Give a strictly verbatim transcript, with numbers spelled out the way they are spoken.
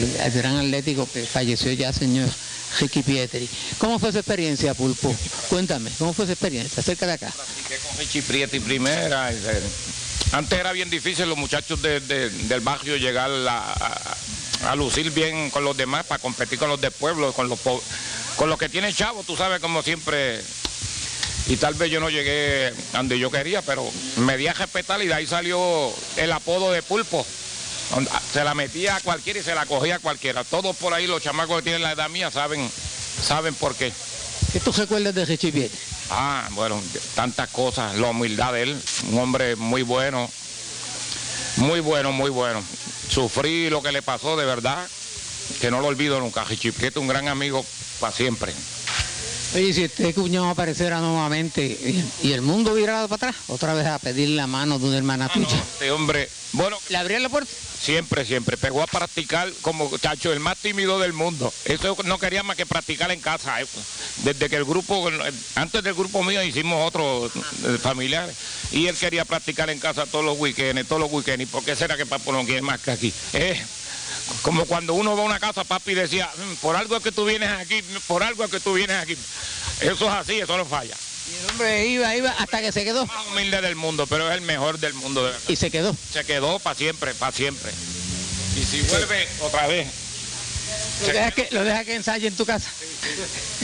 El gran atlético que falleció ya, señor Ricky Pietri. ¿Cómo fue su experiencia, Pulpo? Cuéntame, ¿cómo fue su experiencia? Acerca de acá. Practiqué con Ricky Pietri primera. Antes era bien difícil los muchachos de, de, del barrio llegar a, a, a lucir bien con los demás para competir con los del pueblo, con los, con los que tienen chavos, tú sabes, como siempre. Y tal vez yo no llegué donde yo quería, pero me di a respetar y de ahí salió el apodo de Pulpo. Se la metía a cualquiera y se la cogía a cualquiera. Todos por ahí, los chamacos que tienen la edad mía, saben, saben por qué. ¿Qué tú recuerdas de Ricky Pietri? Ah, bueno, tantas cosas. La humildad de él, un hombre muy bueno, muy bueno, muy bueno. Sufrí lo que le pasó de verdad, que no lo olvido nunca. Ricky Pietri, un gran amigo para siempre. Oye, si este cuñado apareciera nuevamente y, y el mundo virado para atrás, otra vez a pedir la mano de una hermana Ah, tuya. no, este hombre, bueno, ¿Le abría la puerta? siempre, siempre. Pegó a practicar como chacho, el más tímido del mundo. Eso no quería más que practicar en casa. Desde que el grupo, antes del grupo mío hicimos otros familiares. Y él quería practicar en casa todos los weekends, todos los weekends. ¿Y por qué será que papo no quiere más que aquí? Eh, como cuando uno va a una casa, papi decía, por algo es que tú vienes aquí, por algo es que tú vienes aquí. Eso es así, eso no falla. Y el hombre iba, iba hasta que se quedó. El más humilde del mundo, pero es el mejor del mundo. De verdad. Y se quedó. Se quedó para siempre, para siempre. Y si vuelve otra vez. Lo deja que, lo deja que ensaye en tu casa.